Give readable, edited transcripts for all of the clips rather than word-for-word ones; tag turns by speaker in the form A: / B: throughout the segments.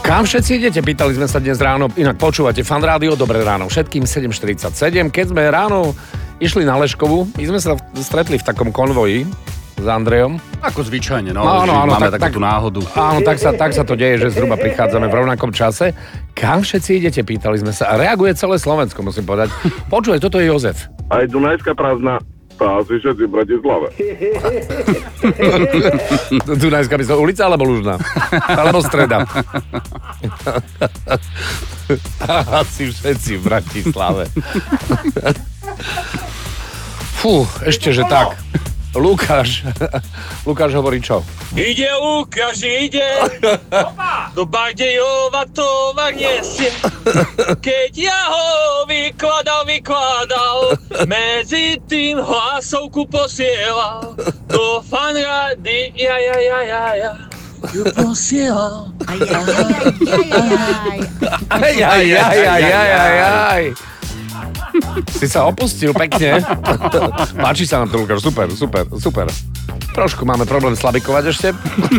A: Kam všetci idete? Pýtali sme sa dnes ráno. Inak počúvate Fan Rádio, dobré ráno všetkým, 7:47. Keď sme ráno išli na Leškovu, my sme sa stretli v takom konvoji s Andrejom.
B: Ako zvyčajne, no.
A: Áno,
B: máme takú náhodu.
A: Áno, tak sa to deje, že zhruba prichádzame v rovnakom čase. Kam všetci idete? Pýtali sme sa. A reaguje celé Slovensko, musím povedať. Počúvaj, toto je Jozef.
C: Aj Dunajská prázdna. Prázdni všetci v Bratislave.
A: Dunajská mysle, ulica alebo Lužná? Alebo Streda? Asi všetci v Bratislave. Fú, ešte, že tak. Lukáš hovorí čo?
D: Ide Lukáš, ide do Bardejova tovar nesie. Keď ja ho vykladal, medzi tým hlasovku posielal. Do Fan Rádia, ju posielal.
A: Aj. Si sa opustil pekne. Páči sa nám to, Lukáš, super. Trošku máme problém slabikovať ešte.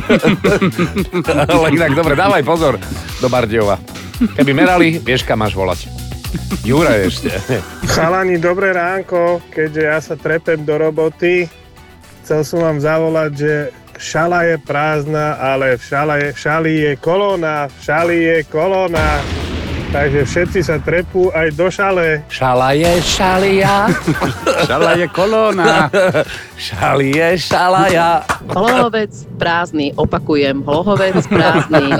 A: Ale inak, dobre, dávaj pozor do Bardejova. Keby merali, vieš, kam máš volať. Juraj ešte.
E: Chalani, dobré ránko, keďže ja sa trepem do roboty. Chcel som vám zavolať, že šala je prázdna, ale v šali je kolóna. Takže všetci sa trepú aj do šale.
A: Šala je šalia.
B: Šala je kolóna.
A: Šali je šalaja.
F: Hlohovec prázdny, opakujem, hlohovec prázdny.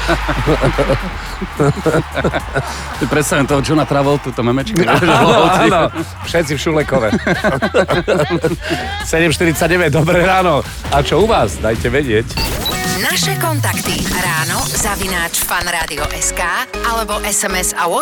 B: Ty predstavím toho Johna Travoltu, to memečko.
A: Áno, všetci v Šulekove. 7:49, dobré ráno. A čo u vás? Dajte vedieť.
G: Naše kontakty ráno @fanradio.sk alebo SMS a WhatsApp